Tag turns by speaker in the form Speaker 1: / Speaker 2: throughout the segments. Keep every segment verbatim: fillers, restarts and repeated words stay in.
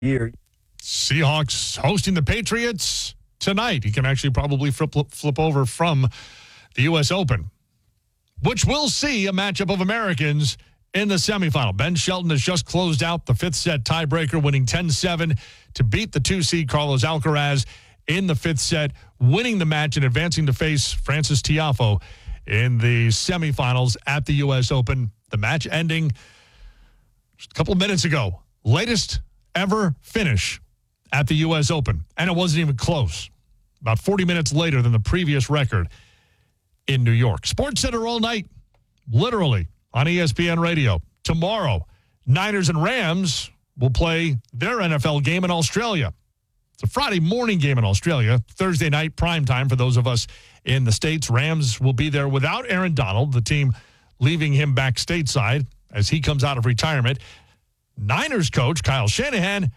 Speaker 1: year.
Speaker 2: Seahawks hosting the Patriots tonight. He can actually probably flip, flip over from the U S Open, which will see a matchup of Americans in the semifinal. Ben Shelton has just closed out the fifth set tiebreaker, winning ten seven to beat the two seed Carlos Alcaraz in the fifth set, winning the match and advancing to face Frances Tiafoe in the semifinals at the U S Open. The match ending just a couple of minutes ago. Latest ever finish at the U S Open, and it wasn't even close. About forty minutes later than the previous record in New York. Sports Center all night, literally, on E S P N Radio. Tomorrow, Niners and Rams will play their N F L game in Australia. It's a Friday morning game in Australia. Thursday night, prime time for those of us in the States. Rams will be there without Aaron Donald, the team leaving him back stateside as he comes out of retirement. Niners coach Kyle Shanahan,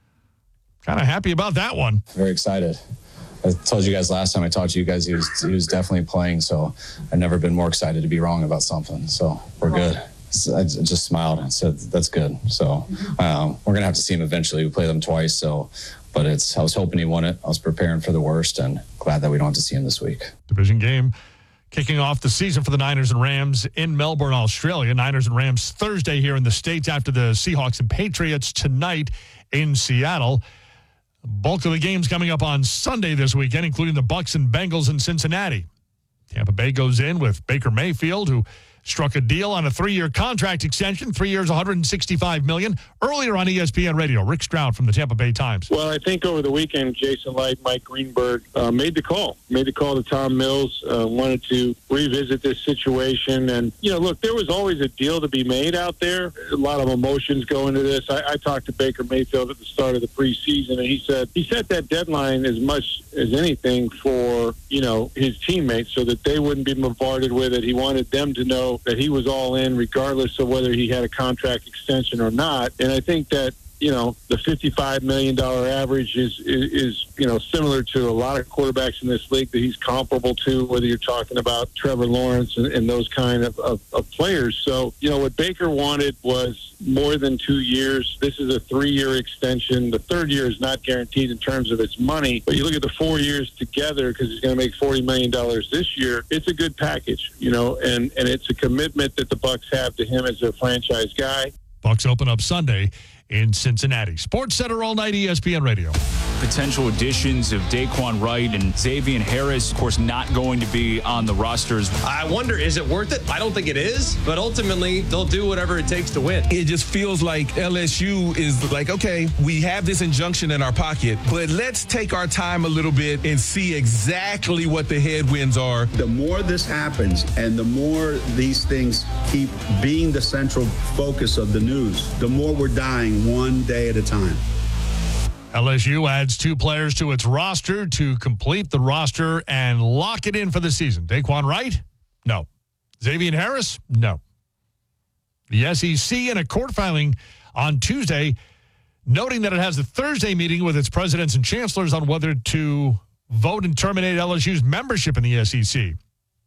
Speaker 2: kind of happy about that one.
Speaker 3: Very excited. I told you guys last time I talked to you guys, he was he was definitely playing, so I've never been more excited to be wrong about something. So we're good. So I just smiled and said, that's good. So um, we're going to have to see him eventually. We play them twice, so but it's I was hoping he won it. I was preparing for the worst and glad that we don't have to see him this week.
Speaker 2: Division game kicking off the season for the Niners and Rams in Melbourne, Australia. Niners and Rams Thursday here in the States after the Seahawks and Patriots tonight in Seattle. Bulk of the games coming up on Sunday this weekend, including the Bucs and Bengals in Cincinnati. Tampa Bay goes in with Baker Mayfield, who struck a deal on a three-year contract extension, three years, one hundred sixty-five million dollars. Earlier on E S P N Radio, Rick Stroud from the Tampa Bay Times.
Speaker 4: Well, I think over the weekend, Jason Light, Mike Greenberg uh, made the call, made the call to Tom Mills, uh, wanted to revisit this situation. And, you know, look, there was always a deal to be made out there. A lot of emotions go into this. I, I talked to Baker Mayfield at the start of the preseason, and he said he set that deadline as much as anything for, you know, his teammates so that they wouldn't be bombarded with it. He wanted them to know that he was all in regardless of whether he had a contract extension or not. And I think that, you know, the fifty-five million dollars average is, is, is, you know, similar to a lot of quarterbacks in this league that he's comparable to, whether you're talking about Trevor Lawrence and, and those kind of, of, of players. So, you know, what Baker wanted was more than two years. This is a three-year extension. The third year is not guaranteed in terms of its money. But you look at the four years together, because he's going to make forty million dollars this year, it's a good package, you know, and, and it's a commitment that the Bucs have to him as their franchise guy.
Speaker 2: Bucs open up Sunday in Cincinnati. Sports Center all night, E S P N Radio.
Speaker 5: Potential additions of Daquan Wright and Xavier Harris, of course, not going to be on the rosters.
Speaker 6: I wonder, is it worth it? I don't think it is, but ultimately, they'll do whatever it takes to win.
Speaker 7: It just feels like L S U is like, okay, we have this injunction in our pocket, but let's take our time a little bit and see exactly what the headwinds are.
Speaker 8: The more this happens and the more these things keep being the central focus of the news, the more we're dying one day at a time.
Speaker 2: L S U adds two players to its roster to complete the roster and lock it in for the season. Daquan Wright? No. Xavier Harris? No. The S E C in a court filing on Tuesday, noting that it has a Thursday meeting with its presidents and chancellors on whether to vote and terminate L S U's membership in the S E C.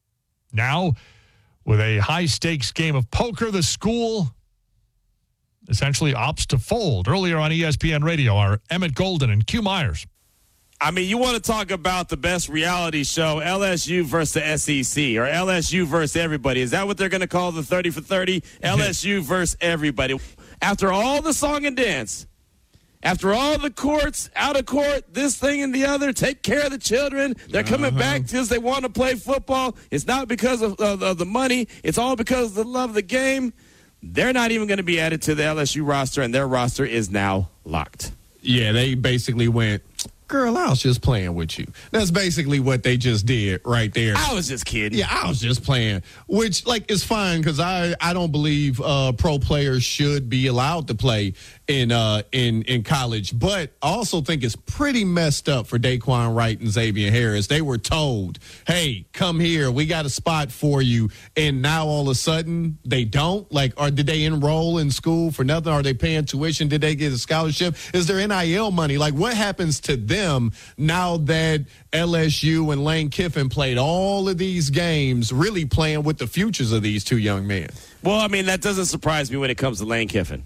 Speaker 2: Now, with a high-stakes game of poker, the school essentially opts to fold. Earlier on E S P N Radio are Emmett Golden and Q Myers.
Speaker 9: I mean, you want to talk about the best reality show, L S U versus the S E C, or L S U versus everybody. Is that what they're going to call the thirty for thirty? L S U versus everybody. After all the song and dance, after all the courts, out of court, this thing and the other, take care of the children. They're coming uh-huh. back because they want to play football. It's not because of, of, of the money. It's all because of the love of the game. They're not even going to be added to the L S U roster, and their roster is now locked.
Speaker 10: Yeah, they basically went, girl, I was just playing with you. That's basically what they just did right there.
Speaker 9: I was just kidding.
Speaker 10: Yeah, I was just playing, which, like, is fine because I, I don't believe uh, pro players should be allowed to play in uh in in college, but I also think it's pretty messed up for Daquan Wright and Xavier Harris. They were told, hey, come here, we got a spot for you, and now all of a sudden they don't. Like, or did they enroll in school for nothing? Are they paying tuition? Did they get a scholarship? Is there N I L money? Like, what happens to them now that L S U and Lane Kiffin played all of these games, really playing with the futures of these two young men?
Speaker 9: Well, I mean, that doesn't surprise me when it comes to Lane Kiffin.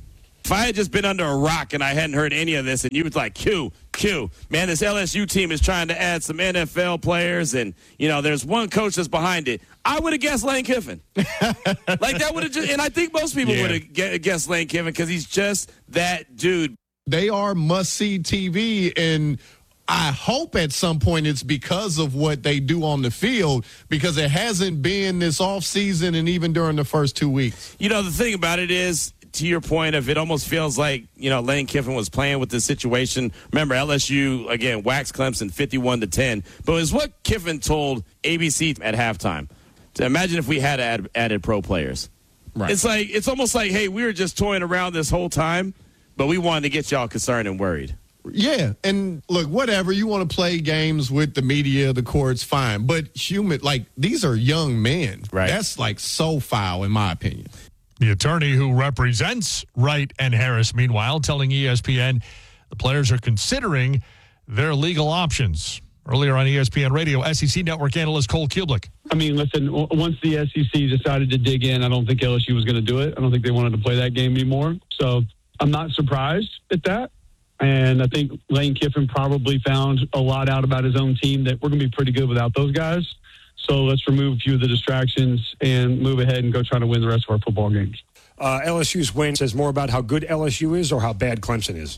Speaker 9: if I had just been under a rock and I hadn't heard any of this, and you was like, Q, Q, man, this L S U team is trying to add some N F L players, and, you know, there's one coach that's behind it, I would have guessed Lane Kiffin. Like, that would have just, and I think most people
Speaker 2: Yeah.
Speaker 9: would have guessed Lane Kiffin because he's just that dude.
Speaker 10: They are must-see T V, and I hope at some point it's because of what they do on the field, because it hasn't been this offseason and even during the first two weeks.
Speaker 9: You know, the thing about it is, to your point of it almost feels like, you know, Lane Kiffin was playing with this situation. Remember, L S U, again, waxed Clemson fifty-one to ten. But it was what Kiffin told A B C at halftime. To imagine if we had add, added pro players.
Speaker 10: Right.
Speaker 9: It's like, it's almost like, hey, we were just toying around this whole time, but we wanted to get y'all concerned and worried.
Speaker 10: Yeah, and look, whatever, you want to play games with the media, the courts, fine. But human, like, these are young men.
Speaker 9: Right.
Speaker 10: That's, like, so foul, in my opinion.
Speaker 2: The attorney who represents Wright and Harris, meanwhile, telling E S P N the players are considering their legal options. Earlier on E S P N Radio, S E C Network analyst Cole Kublik.
Speaker 1: I mean, listen, w- once the S E C decided to dig in, I don't think L S U was going to do it. I don't think they wanted to play that game anymore. So I'm not surprised at that. And I think Lane Kiffin probably found a lot out about his own team that we're going to be pretty good without those guys. So let's remove a few of the distractions and move ahead and go try to win the rest of our football games.
Speaker 11: Uh, L S U's win says more about how good L S U is or how bad Clemson is?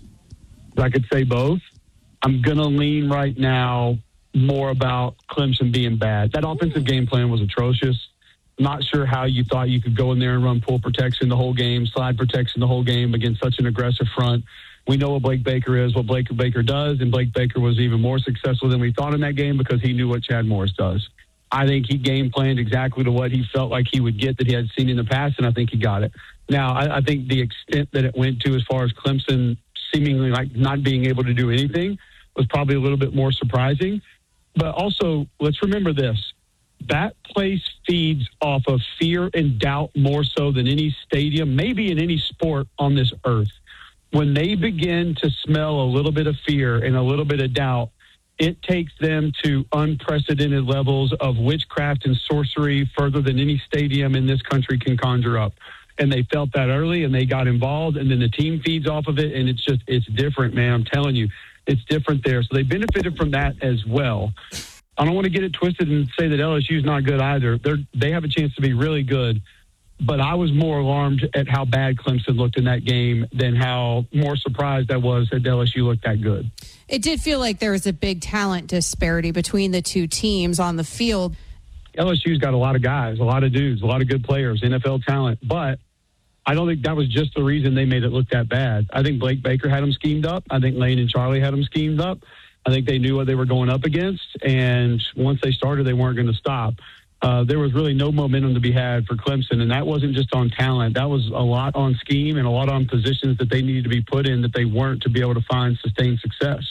Speaker 1: I could say both. I'm going to lean right now more about Clemson being bad. That offensive game plan was atrocious. Not sure how you thought you could go in there and run pull protection the whole game, slide protection the whole game against such an aggressive front. We know what Blake Baker is, what Blake Baker does, and Blake Baker was even more successful than we thought in that game because he knew what Chad Morris does. I think he game planned exactly to what he felt like he would get that he had seen in the past, and I think he got it. Now, I, I think the extent that it went to as far as Clemson seemingly like not being able to do anything was probably a little bit more surprising. But also, let's remember this. That place feeds off of fear and doubt more so than any stadium, maybe in any sport on this earth. When they begin to smell a little bit of fear and a little bit of doubt, it takes them to unprecedented levels of witchcraft and sorcery further than any stadium in this country can conjure up. And they felt that early, and they got involved, and then the team feeds off of it, and it's just, it's different, man. I'm telling you, it's different there. So they benefited from that as well. I don't want to get it twisted and say that L S U is not good either. They're, they have a chance to be really good. But I was more alarmed at how bad Clemson looked in that game than how more surprised I was that L S U looked that good.
Speaker 12: It did feel like there was a big talent disparity between the two teams on the field.
Speaker 1: L S U's got a lot of guys, a lot of dudes, a lot of good players, N F L talent. But I don't think that was just the reason they made it look that bad. I think Blake Baker had them schemed up. I think Lane and Charlie had them schemed up. I think they knew what they were going up against. And once they started, they weren't going to stop. Uh, there was really no momentum to be had for Clemson, and that wasn't just on talent. That was a lot on scheme and a lot on positions that they needed to be put in that they weren't to be able to find sustained success.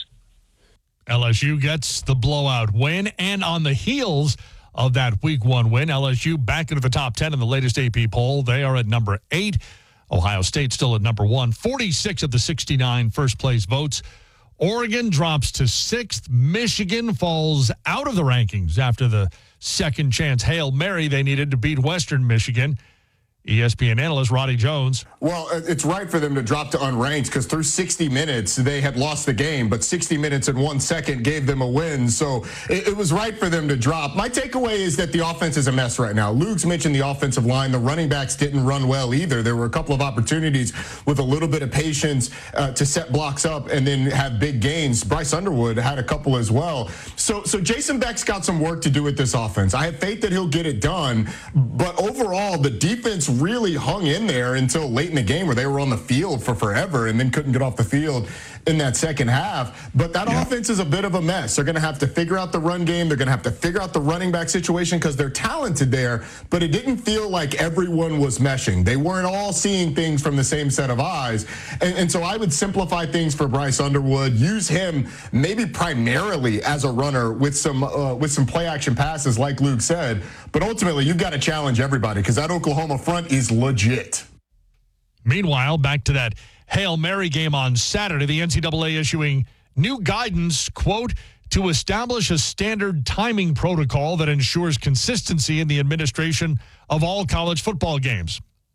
Speaker 2: L S U gets the blowout win, and on the heels of that week one win, L S U back into the top ten in the latest A P poll. They are at number eight. Ohio State still at number one. forty-six of the sixty-nine first-place votes. Oregon drops to sixth. Michigan falls out of the rankings after the second chance Hail Mary they needed to beat Western Michigan. E S P N analyst Roddy Jones.
Speaker 13: Well, it's right for them to drop to unranked because through sixty minutes, they had lost the game, but sixty minutes and one second gave them a win. So it, it was right for them to drop. My takeaway is that the offense is a mess right now. Luke's mentioned the offensive line. The running backs didn't run well either. There were a couple of opportunities with a little bit of patience uh, to set blocks up and then have big gains. Bryce Underwood had a couple as well. So, so Jason Beck's got some work to do with this offense. I have faith that he'll get it done, but overall, the defense really hung in there until late in the game where they were on the field for forever and then couldn't get off the field in that second half. But that yeah. offense is a bit of a mess. They're going to have to figure out the run game. They're going to have to figure out the running back situation because they're talented there, but it didn't feel like everyone was meshing. They weren't all seeing things from the same set of eyes. And, and so I would simplify things for Bryce Underwood, use him maybe primarily as a runner with some uh, with some play action passes like Luke said. But ultimately, you've got to challenge everybody because that Oklahoma front is legit.
Speaker 2: Meanwhile, back to that Hail Mary game on Saturday, the N C double A issuing new guidance, quote, to establish a standard timing protocol that ensures consistency in the administration of all college football games.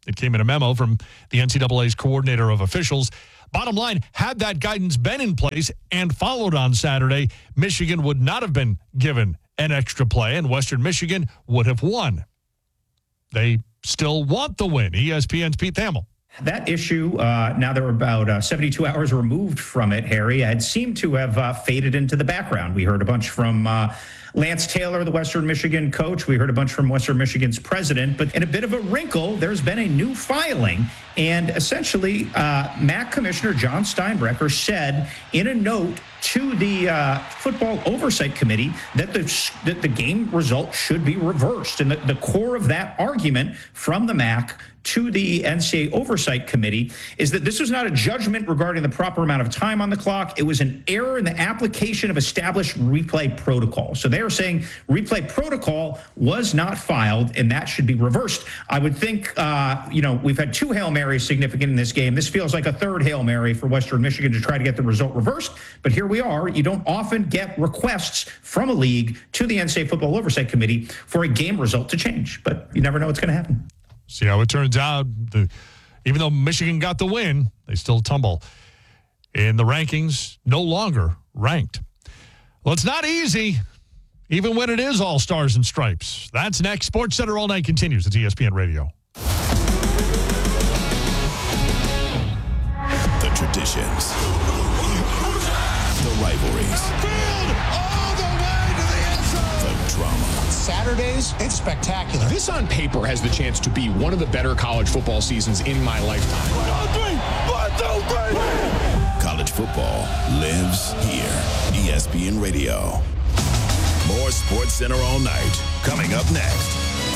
Speaker 2: It came in a memo from the N C double A's coordinator of officials. Bottom line, had that guidance been in place and followed on Saturday, Michigan would not have been given an extra play, and Western Michigan would have won. They still want the win. E S P N's Pete Thamel.
Speaker 14: That issue, uh, now that we're about uh, seventy-two hours removed from it, Harry, had seemed to have uh, faded into the background. We heard a bunch from uh, Lance Taylor, the Western Michigan coach. We heard a bunch from Western Michigan's president. But in a bit of a wrinkle, there's been a new filing. And essentially, uh, M A C Commissioner John Steinbrecher said in a note to the uh, Football Oversight Committee that the, that the game result should be reversed. And the, the core of that argument from the M A C to the N C double A Oversight Committee is that this was not a judgment regarding the proper amount of time on the clock. It was an error in the application of established replay protocol. So they are saying replay protocol was not filed, and that should be reversed. I would think, uh, you know, we've had two Hail Marys significant in this game. This feels like a third Hail Mary for Western Michigan to try to get the result reversed. But here we are. You don't often get requests from a league to the N C double A Football Oversight Committee for a game result to change. But you never know what's going to happen.
Speaker 2: See how it turns out. The, even though Michigan got the win, they still tumble in the rankings, no longer ranked. Well, it's not easy, even when it is all stars and stripes. That's next. Sports Center All Night continues at E S P N Radio.
Speaker 15: The traditions, the rivalries, the drama.
Speaker 16: Saturdays, it's spectacular. This on paper has the chance to be one of the better college football seasons in my lifetime. One, two, three. One, two, three.
Speaker 15: College football lives here. E S P N Radio. More Sports Center All Night coming up next.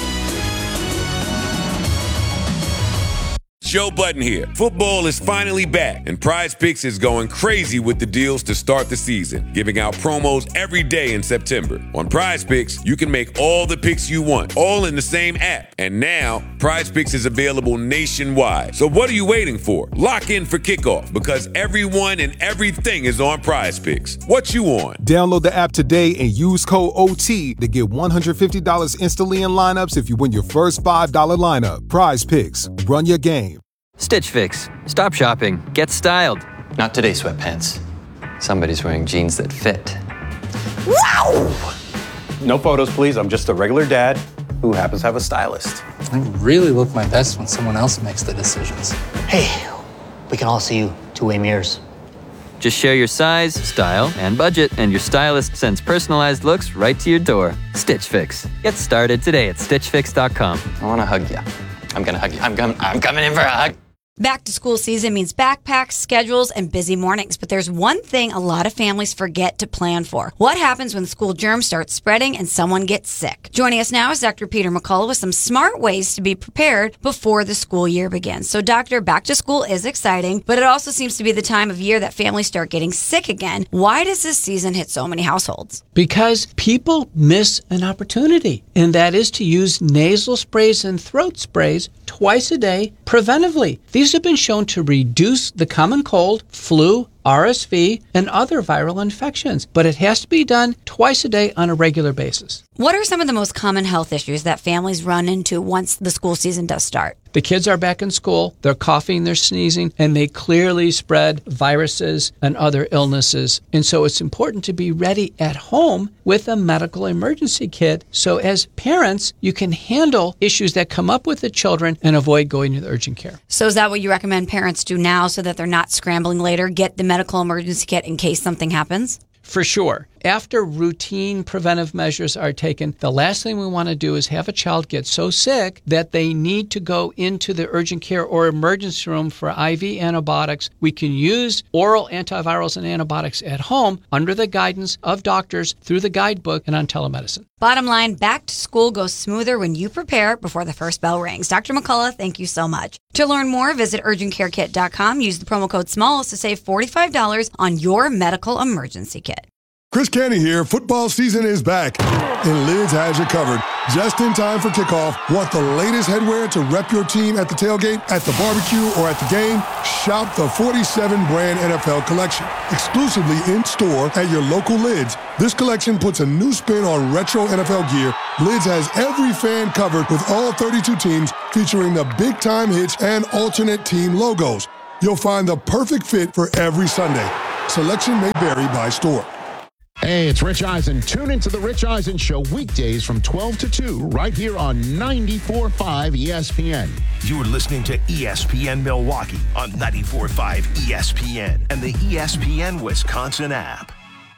Speaker 17: Joe Budden here. Football is finally back, and Prize Picks is going crazy with the deals to start the season, giving out promos every day in September. On Prize Picks, you can make all the picks you want, all in the same app. And now, Prize Picks is available nationwide. So what are you waiting for? Lock in for kickoff, because everyone and everything is on Prize Picks. What you on?
Speaker 18: Download the app today and use code O T to get one hundred fifty dollars instantly in lineups if you win your first five dollars lineup. Prize Picks. Run your game.
Speaker 19: Stitch Fix. Stop shopping. Get styled.
Speaker 20: Not today, sweatpants. Somebody's wearing jeans that fit. Wow!
Speaker 21: No photos, please. I'm just a regular dad who happens to have a stylist.
Speaker 22: I really look my best when someone else makes the decisions.
Speaker 23: Hey, we can all see you two-way mirrors.
Speaker 19: Just share your size, style, and budget, and your stylist sends personalized looks right to your door. Stitch Fix. Get started today at stitch fix dot com.
Speaker 20: I want to hug you. I'm going to hug you. I'm, com- I'm coming in for a hug.
Speaker 24: Back to school season means backpacks, schedules, and busy mornings. But there's one thing a lot of families forget to plan for. What happens when school germs start spreading and someone gets sick? Joining us now is Doctor Peter McCullough with some smart ways to be prepared before the school year begins. So, Doctor, back to school is exciting, but it also seems to be the time of year that families start getting sick again. Why does this season hit so many households?
Speaker 25: Because people miss an opportunity, and that is to use nasal sprays and throat sprays twice a day preventively. These have been shown to reduce the common cold, flu, R S V, and other viral infections, but it has to be done twice a day on a regular basis.
Speaker 24: What are some of the most common health issues that families run into once the school season does start?
Speaker 25: The kids are back in school, they're coughing, they're sneezing, and they clearly spread viruses and other illnesses. And so it's important to be ready at home with a medical emergency kit. So as parents, you can handle issues that come up with the children and avoid going to the urgent care.
Speaker 24: So is that what you recommend parents do now so that they're not scrambling later? Get the medical emergency kit in case something happens?
Speaker 25: For sure. After routine preventive measures are taken, the last thing we want to do is have a child get so sick that they need to go into the urgent care or emergency room for I V antibiotics. We can use oral antivirals and antibiotics at home under the guidance of doctors through the guidebook and on telemedicine.
Speaker 24: Bottom line, back to school goes smoother when you prepare before the first bell rings. Doctor McCullough, thank you so much. To learn more, visit urgent care kit dot com. Use the promo code SMALLS to save forty-five dollars on your medical emergency kit.
Speaker 3: Chris Canty here. Football season is back, and Lids has you covered. Just in time for kickoff. Want the latest headwear to rep your team at the tailgate, at the barbecue, or at the game? Shop the forty-seven brand N F L collection. Exclusively in-store at your local Lids. This collection puts a new spin on retro N F L gear. Lids has every fan covered with all thirty-two teams, featuring the big-time hits and alternate team logos. You'll find the perfect fit for every Sunday. Selection may vary by store.
Speaker 16: Hey, it's Rich Eisen. Tune into the Rich Eisen Show weekdays from twelve to two right here on ninety-four point five E S P N.
Speaker 4: You're listening to E S P N Milwaukee on ninety-four point five E S P N and the E S P N Wisconsin app.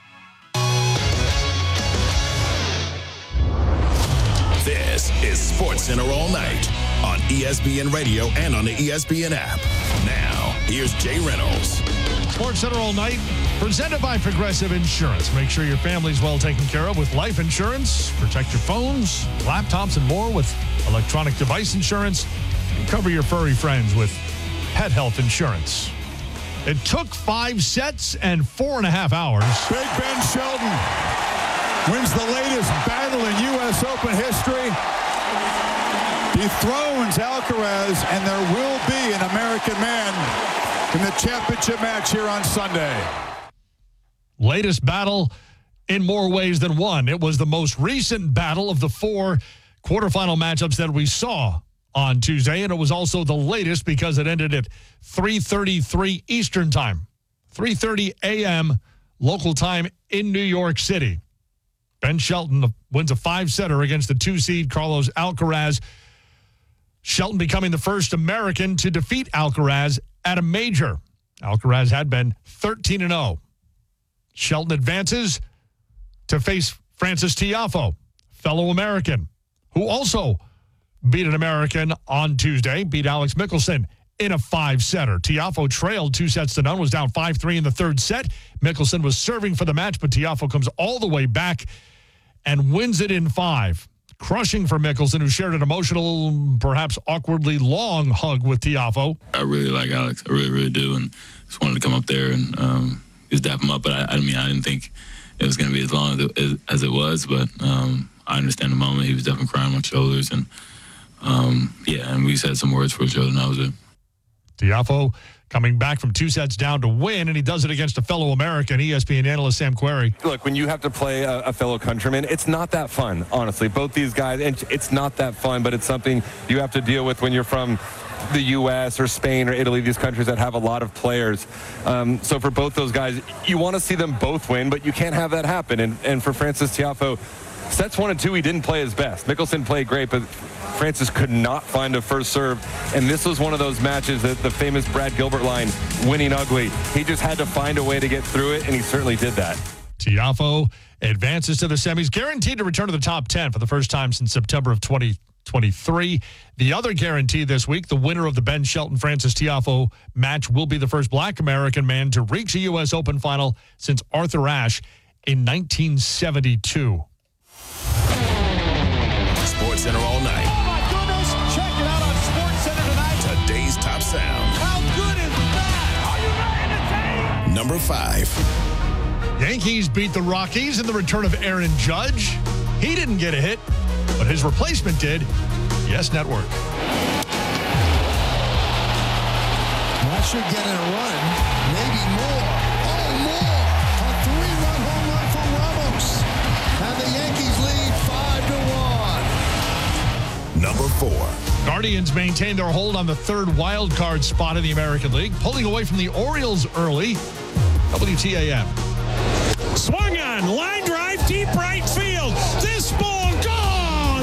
Speaker 15: This is SportsCenter All Night on E S P N Radio and on the E S P N app. Now, here's Jay Reynolds.
Speaker 2: SportsCenter All Night, presented by Progressive Insurance. Make sure your family's well taken care of with life insurance. Protect your phones, laptops, and more with electronic device insurance. And cover your furry friends with pet health insurance. It took five sets and four and a half hours.
Speaker 5: Big Ben Shelton wins the latest battle in U S Open history. Dethrones Alcaraz, and there will be an American man in the championship match here on Sunday.
Speaker 2: Latest battle in more ways than one. It was the most recent battle of the four quarterfinal matchups that we saw on Tuesday, and it was also the latest because it ended at three thirty-three Eastern Time, three thirty a.m. local time in New York City. Ben Shelton wins a five-setter against the two-seed Carlos Alcaraz. Shelton becoming the first American to defeat Alcaraz at a major. Alcaraz had been thirteen and oh. Shelton advances to face Frances Tiafoe, fellow American, who also beat an American on Tuesday, beat Alex Mickelson in a five-setter. Tiafoe trailed two sets to none, was down five three in the third set. Mickelson was serving for the match, but Tiafoe comes all the way back and wins it in five. Crushing for Mickelson, who shared an emotional, perhaps awkwardly long hug with Tiafoe.
Speaker 6: I really like Alex. I really, really do. And just wanted to come up there and um, just dap him up. But I, I mean, I didn't think it was going to be as long as it, as, as it was. But um, I understand the moment. He was definitely crying on my shoulders. And, um, yeah, and we said some words for each other, and that was it.
Speaker 2: Tiafoe coming back from two sets down to win, and he does it against a fellow American, E S P N analyst Sam Querrey.
Speaker 7: Look, when you have to play a, a fellow countryman, it's not that fun, honestly. Both these guys, it's not that fun, but it's something you have to deal with when you're from the U S or Spain or Italy, these countries that have a lot of players. Um, so for both those guys, you want to see them both win, but you can't have that happen. And, and for Frances Tiafoe, sets one and two, he didn't play his best. Mickelson played great, but Frances could not find a first serve. And this was one of those matches that the famous Brad Gilbert line, winning ugly. He just had to find a way to get through it, and he certainly did that.
Speaker 2: Tiafoe advances to the semis, guaranteed to return to the top ten for the first time since September of twenty twenty-three. The other guarantee this week, the winner of the Ben Shelton-Frances Tiafoe match will be the first black American man to reach a U S Open final since Arthur Ashe in nineteen seventy-two.
Speaker 15: SportsCenter All Night.
Speaker 5: Oh, my goodness. Check it out on SportsCenter tonight.
Speaker 15: Today's top sound.
Speaker 5: How good is that? Are you ready to take?
Speaker 15: Number five.
Speaker 2: Yankees beat the Rockies in the return of Aaron Judge. He didn't get a hit, but his replacement did. Yes, Network.
Speaker 26: That should get a run, maybe more. Oh, more! A three-run home run for Ramos. And the Yankees lead five to one.
Speaker 15: Number four.
Speaker 2: Guardians maintain their hold on the third wild card spot in the American League, pulling away from the Orioles early. W T A M.
Speaker 27: Swung on, line drive, deep right field. This ball gone.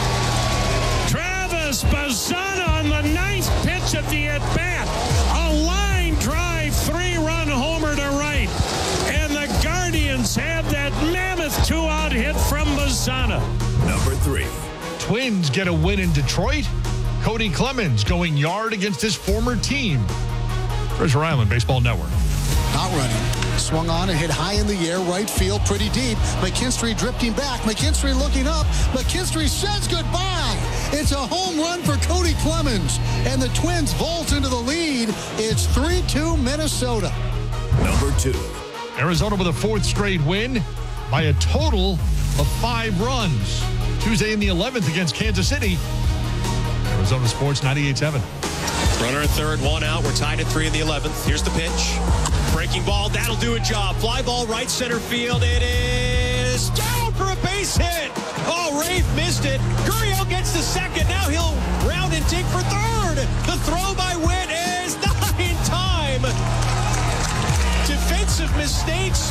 Speaker 27: Travis Bazzana on the ninth pitch of the at-bat. A line drive, three-run homer to right. And the Guardians have that mammoth two-out hit from Bazzana.
Speaker 15: Number three.
Speaker 2: Twins get a win in Detroit. Cody Clemens going yard against his former team. Treasure Island Baseball Network.
Speaker 26: Not running. Swung on and hit high in the air, right field, pretty deep. McKinstry drifting back. McKinstry looking up. McKinstry says goodbye. It's a home run for Cody Clemens. And the Twins vault into the lead. It's three two Minnesota.
Speaker 15: Number two.
Speaker 2: Arizona with a fourth straight win. by a total of five runs. Tuesday in the eleventh against Kansas City. Arizona Sports ninety-eight seven.
Speaker 1: Runner at third, one out. We're tied at three in the eleventh. Here's the pitch. Breaking ball, that'll do a job. Fly ball, right center field. It is down for a base hit. Oh, Rafe missed it. Gurriel gets the second. Now he'll round and dig for third. The throw by Witt is not in time. Defensive mistakes